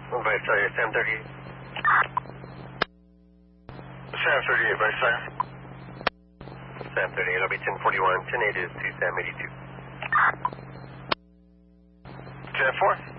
Advice Cellular, Sam 38. Sam 38, Advice Cellular. Sam 38, it'll be 1041, 10 8 is to Sam 82. Jet 4.